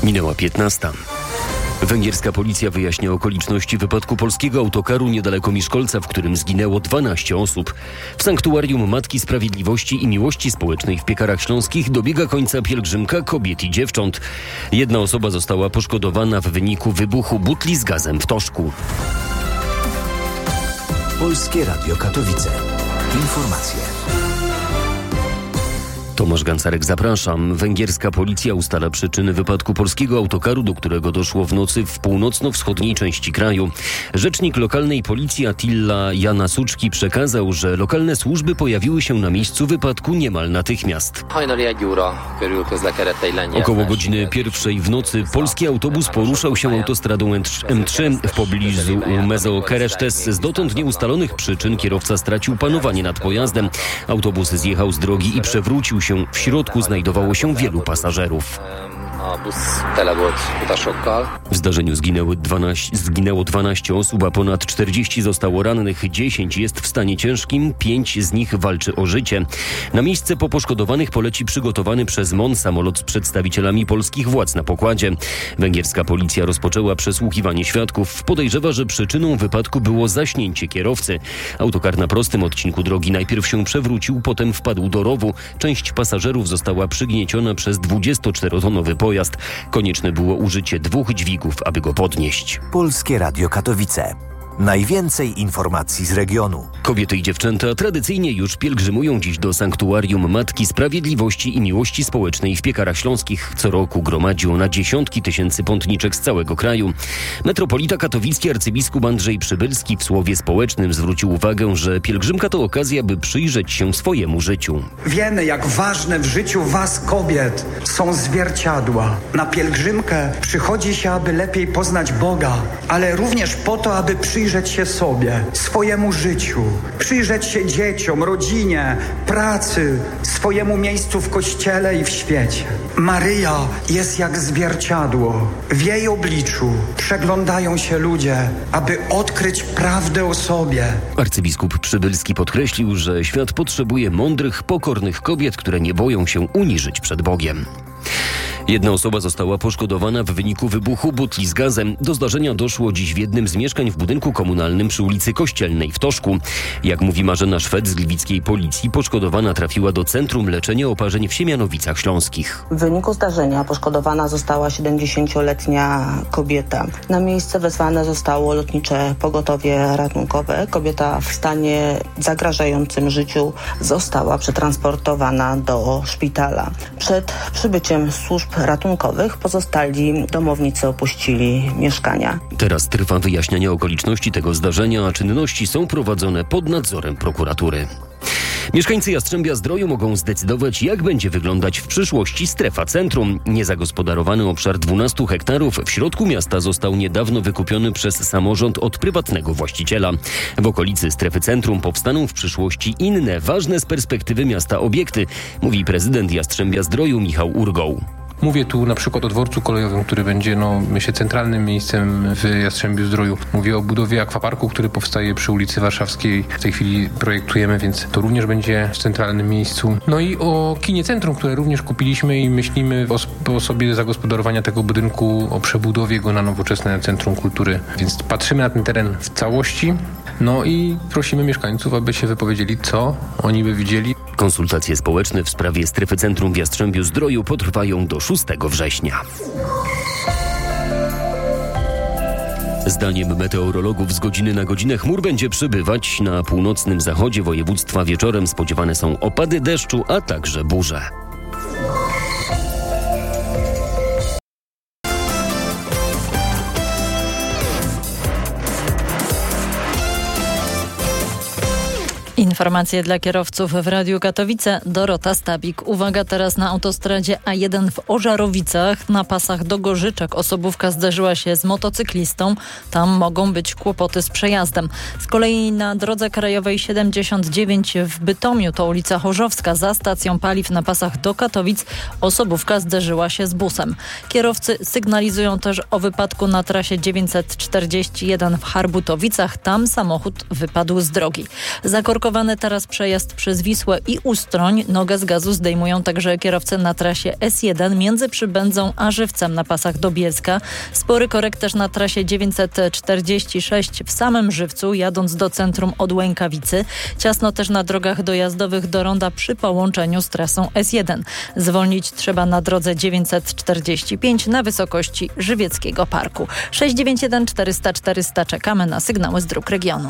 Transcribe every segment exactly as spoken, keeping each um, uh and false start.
Minęła piętnasta. Węgierska policja wyjaśnia okoliczności wypadku polskiego autokaru niedaleko Miszkolca, w którym zginęło dwanaście osób. W sanktuarium Matki Sprawiedliwości i Miłości Społecznej w Piekarach Śląskich dobiega końca pielgrzymka kobiet i dziewcząt. Jedna osoba została poszkodowana w wyniku wybuchu butli z gazem w Toszku. Polskie Radio Katowice. Informacje. Tomasz Gancarek, zapraszam. Węgierska policja ustala przyczyny wypadku polskiego autokaru, do którego doszło w nocy w północno-wschodniej części kraju. Rzecznik lokalnej policji Attila Janasuczki przekazał, że lokalne służby pojawiły się na miejscu wypadku niemal natychmiast. Około godziny pierwszej w nocy polski autobus poruszał się autostradą M trzy w pobliżu Mezokeresztes. Z dotąd nieustalonych przyczyn kierowca stracił panowanie nad pojazdem. Autobus zjechał z drogi i przewrócił się. W środku znajdowało się wielu pasażerów. W zdarzeniu zginęły dwanaście, zginęło dwanaście osób, a ponad czterdzieści zostało rannych. dziesięć jest w stanie ciężkim, pięć z nich walczy o życie. Na miejsce po poszkodowanych poleci przygotowany przez M O N samolot z przedstawicielami polskich władz na pokładzie. Węgierska policja rozpoczęła przesłuchiwanie świadków. Podejrzewa, że przyczyną wypadku było zaśnięcie kierowcy. Autokar na prostym odcinku drogi najpierw się przewrócił, potem wpadł do rowu. Część pasażerów została przygnieciona przez dwudziestoczterotonowy pojazd. Konieczne było użycie dwóch dźwigów, aby go podnieść. Polskie Radio Katowice. Najwięcej informacji z regionu. Kobiety i dziewczęta tradycyjnie już pielgrzymują dziś do sanktuarium Matki Sprawiedliwości i Miłości Społecznej w Piekarach Śląskich. Co roku gromadzi ona dziesiątki tysięcy pątniczek z całego kraju. Metropolita katowicki arcybiskup Andrzej Przybylski w słowie społecznym zwrócił uwagę, że pielgrzymka to okazja, by przyjrzeć się swojemu życiu. Wiemy, jak ważne w życiu was, kobiet, są zwierciadła. Na pielgrzymkę przychodzi się, aby lepiej poznać Boga, ale również po to, aby przyjrzeć Przyjrzeć się sobie, swojemu życiu, przyjrzeć się dzieciom, rodzinie, pracy, swojemu miejscu w kościele i w świecie. Maryja jest jak zwierciadło. W jej obliczu przeglądają się ludzie, aby odkryć prawdę o sobie. Arcybiskup Przybylski podkreślił, że świat potrzebuje mądrych, pokornych kobiet, które nie boją się uniżyć przed Bogiem. Jedna osoba została poszkodowana w wyniku wybuchu butli z gazem. Do zdarzenia doszło dziś w jednym z mieszkań w budynku komunalnym przy ulicy Kościelnej w Toszku. Jak mówi Marzena Szwed z gliwickiej policji, poszkodowana trafiła do Centrum Leczenia Oparzeń w Siemianowicach Śląskich. W wyniku zdarzenia poszkodowana została siedemdziesięcioletnia kobieta. Na miejsce wezwane zostało lotnicze pogotowie ratunkowe. Kobieta w stanie zagrażającym życiu została przetransportowana do szpitala. Przed przybyciem służb ratunkowych pozostali domownicy opuścili mieszkania. Teraz trwa wyjaśnianie okoliczności tego zdarzenia, a czynności są prowadzone pod nadzorem prokuratury. Mieszkańcy Jastrzębia-Zdroju mogą zdecydować, jak będzie wyglądać w przyszłości strefa centrum. Niezagospodarowany obszar dwunastu hektarów w środku miasta został niedawno wykupiony przez samorząd od prywatnego właściciela. W okolicy strefy centrum powstaną w przyszłości inne, ważne z perspektywy miasta obiekty, mówi prezydent Jastrzębia-Zdroju Michał Urgoł. Mówię tu na przykład o dworcu kolejowym, który będzie, no, myślę, centralnym miejscem w Jastrzębiu-Zdroju. Mówię o budowie akwaparku, który powstaje przy ulicy Warszawskiej. W tej chwili projektujemy, więc to również będzie w centralnym miejscu. No i o kinie centrum, które również kupiliśmy i myślimy o sposobie zagospodarowania tego budynku, o przebudowie go na nowoczesne centrum kultury. Więc patrzymy na ten teren w całości. No i prosimy mieszkańców, aby się wypowiedzieli, co oni by widzieli. Konsultacje społeczne w sprawie strefy centrum w Jastrzębiu-Zdroju potrwają do szóstego września. Zdaniem meteorologów z godziny na godzinę chmur będzie przybywać. Na północnym zachodzie województwa wieczorem spodziewane są opady deszczu, a także burze. Informacje dla kierowców w Radiu Katowice. Dorota Stabik. Uwaga teraz na autostradzie A jeden w Ożarowicach. Na pasach do Gorzyczek osobówka zderzyła się z motocyklistą. Tam mogą być kłopoty z przejazdem. Z kolei na drodze krajowej siedemdziesiąt dziewięć w Bytomiu, to ulica Chorzowska, za stacją paliw na pasach do Katowic osobówka zderzyła się z busem. Kierowcy sygnalizują też o wypadku na trasie dziewięćset czterdzieści jeden w Harbutowicach. Tam samochód wypadł z drogi. Zakorkowane Zablokowany teraz przejazd przez Wisłę i Ustroń. Nogę z gazu zdejmują także kierowcy na trasie S jeden między Przybędzą a Żywcem na pasach do Bielska. Spory korek też na trasie dziewięćset czterdzieści sześć w samym Żywcu, jadąc do centrum od Łękawicy. Ciasno też na drogach dojazdowych do Ronda przy połączeniu z trasą S jeden. Zwolnić trzeba na drodze dziewięćset czterdzieści pięć na wysokości Żywieckiego Parku. sześć dziewięć jeden czterysta czterysta. Czekamy na sygnały z dróg regionu.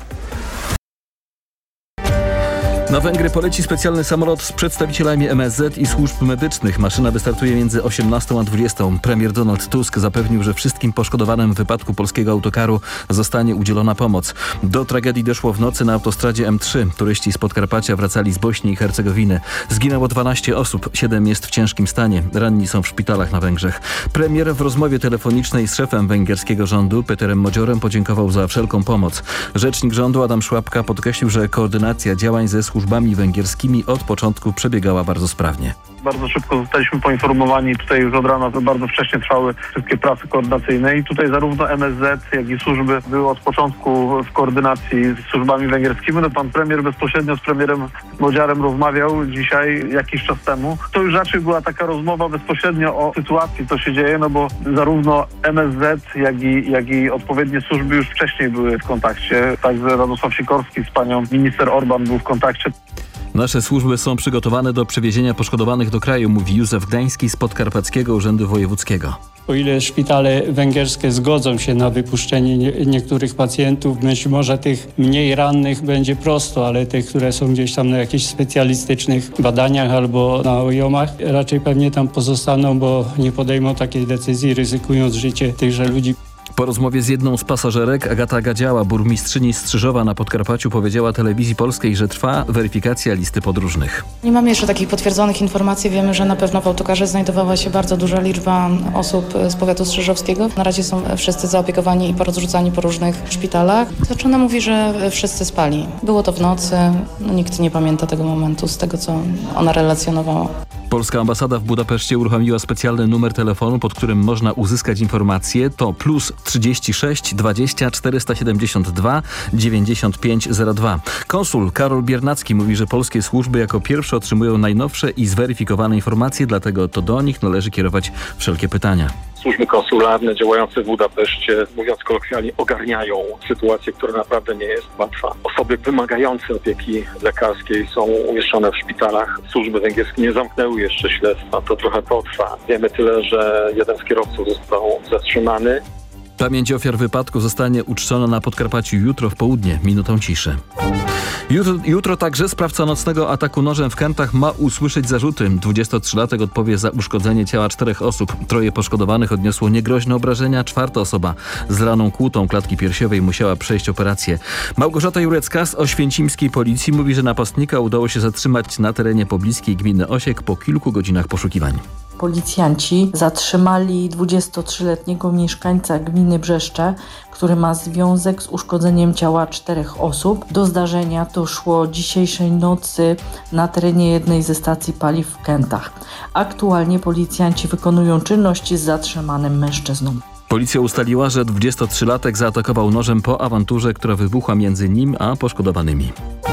Na Węgry poleci specjalny samolot z przedstawicielami M S Z i służb medycznych. Maszyna wystartuje między osiemnastą a dwudziestą. Premier Donald Tusk zapewnił, że wszystkim poszkodowanym w wypadku polskiego autokaru zostanie udzielona pomoc. Do tragedii doszło w nocy na autostradzie M trzy. Turyści z Podkarpacia wracali z Bośni i Hercegowiny. Zginęło dwanaście osób, siedem jest w ciężkim stanie. Ranni są w szpitalach na Węgrzech. Premier w rozmowie telefonicznej z szefem węgierskiego rządu Peterem Modziorem podziękował za wszelką pomoc. Rzecznik rządu Adam Szłapka podkreślił, że koordynacja działań ze służbami węgierskimi od początku przebiegała bardzo sprawnie. Bardzo szybko zostaliśmy poinformowani. Tutaj już od rana bardzo wcześnie trwały wszystkie prace koordynacyjne i tutaj zarówno M S Z, jak i służby były od początku w koordynacji z służbami węgierskimi. No, pan premier bezpośrednio z premierem Modziarem rozmawiał dzisiaj, jakiś czas temu. To już raczej była taka rozmowa bezpośrednio o sytuacji, co się dzieje, no bo zarówno M S Z, jak i, jak i odpowiednie służby już wcześniej były w kontakcie. Także Radosław Sikorski z panią minister Orban był w kontakcie. Nasze służby są przygotowane do przewiezienia poszkodowanych do kraju, mówi Józef Gdański z Podkarpackiego Urzędu Wojewódzkiego. O ile szpitale węgierskie zgodzą się na wypuszczenie nie, niektórych pacjentów, być może tych mniej rannych będzie prosto, ale tych, które są gdzieś tam na jakichś specjalistycznych badaniach albo na O J O M-ach, raczej pewnie tam pozostaną, bo nie podejmą takiej decyzji, ryzykując życie tychże ludzi. Po rozmowie z jedną z pasażerek Agata Gadziała, burmistrzyni Strzyżowa na Podkarpaciu, powiedziała Telewizji Polskiej, że trwa weryfikacja listy podróżnych. Nie mamy jeszcze takich potwierdzonych informacji. Wiemy, że na pewno w autokarze znajdowała się bardzo duża liczba osób z powiatu strzyżowskiego. Na razie są wszyscy zaopiekowani i porozrzucani po różnych szpitalach. Zaczona mówi, że wszyscy spali. Było to w nocy. No, nikt nie pamięta tego momentu z tego, co ona relacjonowała. Polska ambasada w Budapeszcie uruchomiła specjalny numer telefonu, pod którym można uzyskać informacje. To plus trzydzieści sześć dwadzieścia czterysta siedemdziesiąt dwa dziewięćdziesiąt pięć zero dwa. Konsul Karol Biernacki mówi, że polskie służby jako pierwsze otrzymują najnowsze i zweryfikowane informacje, dlatego to do nich należy kierować wszelkie pytania. Służby konsularne działające w Budapeszcie, mówiąc kolokwialnie, ogarniają sytuację, która naprawdę nie jest łatwa. Osoby wymagające opieki lekarskiej są umieszczone w szpitalach. Służby węgierskie nie zamknęły jeszcze śledztwa, to trochę potrwa. Wiemy tyle, że jeden z kierowców został zatrzymany. Pamięć ofiar wypadku zostanie uczczona na Podkarpaciu jutro w południe, minutą ciszy. Jutro, jutro także sprawca nocnego ataku nożem w Kętach ma usłyszeć zarzuty. dwudziestotrzylatek odpowie za uszkodzenie ciała czterech osób. Troje poszkodowanych odniosło niegroźne obrażenia. Czwarta osoba z raną kłutą klatki piersiowej musiała przejść operację. Małgorzata Jurecka z oświęcimskiej policji mówi, że napastnika udało się zatrzymać na terenie pobliskiej gminy Osiek po kilku godzinach poszukiwań. Policjanci zatrzymali dwudziestotrzyletniego mieszkańca gminy Brzeszcze, który ma związek z uszkodzeniem ciała czterech osób. Do zdarzenia doszło dzisiejszej nocy na terenie jednej ze stacji paliw w Kętach. Aktualnie policjanci wykonują czynności z zatrzymanym mężczyzną. Policja ustaliła, że dwudziestotrzylatek zaatakował nożem po awanturze, która wybuchła między nim a poszkodowanymi.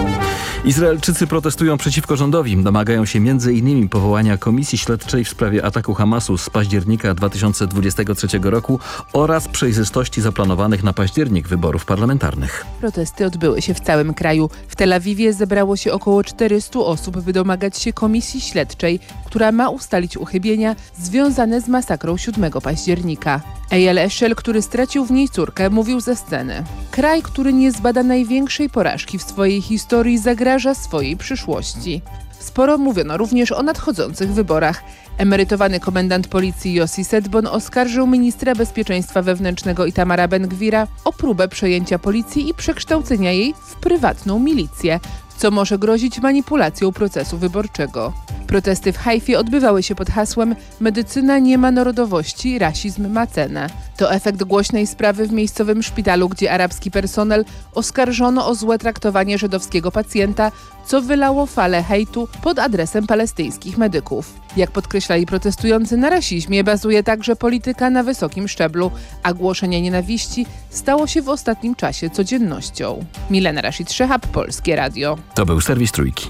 Izraelczycy protestują przeciwko rządowi. Domagają się między innymi powołania komisji śledczej w sprawie ataku Hamasu z października dwa tysiące dwudziestego trzeciego roku oraz przejrzystości zaplanowanych na październik wyborów parlamentarnych. Protesty odbyły się w całym kraju. W Tel Awiwie zebrało się około czterysta osób, by domagać się komisji śledczej, która ma ustalić uchybienia związane z masakrą siódmego października. Eyal Eshel, który stracił w niej córkę, mówił ze sceny: kraj, który nie zbada największej porażki w swojej historii, zagraża swojej przyszłości. Sporo mówiono również o nadchodzących wyborach. Emerytowany komendant policji Yossi Sedbon oskarżył ministra bezpieczeństwa wewnętrznego Itamara Ben-Gvira o próbę przejęcia policji i przekształcenia jej w prywatną milicję, co może grozić manipulacją procesu wyborczego. Protesty w Hajfie odbywały się pod hasłem „Medycyna nie ma narodowości, rasizm ma cenę”. To efekt głośnej sprawy w miejscowym szpitalu, gdzie arabski personel oskarżono o złe traktowanie żydowskiego pacjenta, co wylało falę hejtu pod adresem palestyńskich medyków. Jak podkreślali protestujący, na rasizmie bazuje także polityka na wysokim szczeblu, a głoszenie nienawiści stało się w ostatnim czasie codziennością. Milena Rashid Szehab, Polskie Radio. To był serwis Trójki.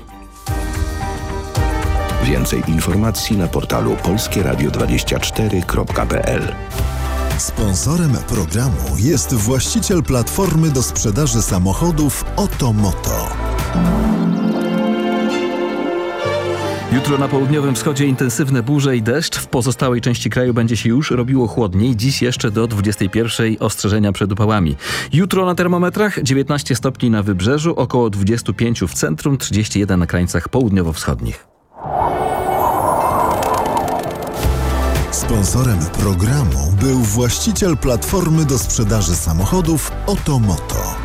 Więcej informacji na portalu polskie radio dwadzieścia cztery kropka p l. Sponsorem programu jest właściciel platformy do sprzedaży samochodów Otomoto. Jutro na południowym wschodzie intensywne burze i deszcz. W pozostałej części kraju będzie się już robiło chłodniej. Dziś jeszcze do dwudziestej pierwszej ostrzeżenia przed upałami. Jutro na termometrach dziewiętnaście stopni na wybrzeżu, około dwadzieścia pięć w centrum, trzydzieści jeden na krańcach południowo-wschodnich. Sponsorem programu był właściciel platformy do sprzedaży samochodów Otomoto.